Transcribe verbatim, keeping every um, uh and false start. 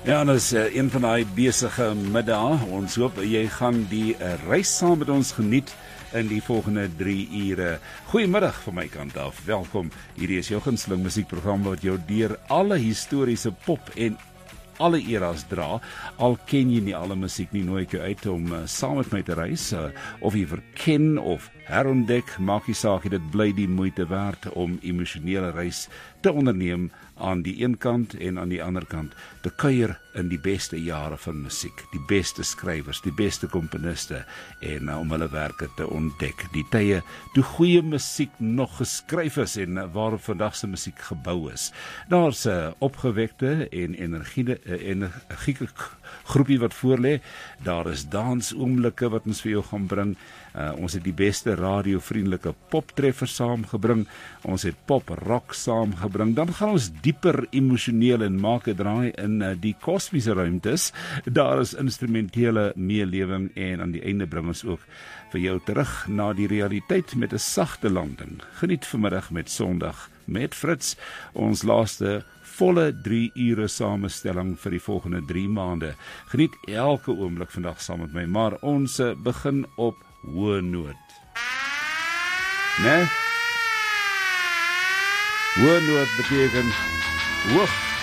Ja, en is uh, een van die besige middag. Ons hoop jy gaan die uh, reis saam met ons geniet in die volgende drie ure. Goeiemiddag van my kant af. Welkom. Hierdie is jou gunsteling musiekprogram wat jou deur alle historiese pop en alle eras dra. Al ken jy nie alle musiek nie, nooi ek jou uit om uh, saam met my te reis, uh, of jy verken of herontdek, maak nie saak, dit bly die moeite werd om emosionele reis te onderneem aan die een kant en aan die ander kant te kuier in die beste jare van musiek, die beste skrywers, die beste komponiste en uh, om hulle werke te ontdek. Die tye toe goeie musiek nog geskryf is en uh, waarop vandag se musiek gebou is. Daar's 'n uh, opgewekte en energieke uh, energieke groepie wat voorlê. Daar is dansoomblikke wat ons vir jou gaan bring. Uh, ons het die beste radiovriendelike poptreffers saamgebring. Ons het pop rock saamgebring. Dan gaan ons dieper emosioneel en maak 'n draai in uh, die kosmiese ruimtes. Daar is instrumentele meelewing en aan die einde bring ons ook vir jou terug na die realiteit met 'n sagte landing. Geniet vanmiddag met Sondag met Fritz, ons laaste volle drie ure samestelling vir die volgende drie maande. Geniet elke oomblik vandag saam met my, maar ons uh, begin op hoë noot. Né? Hoë noot beteken hoog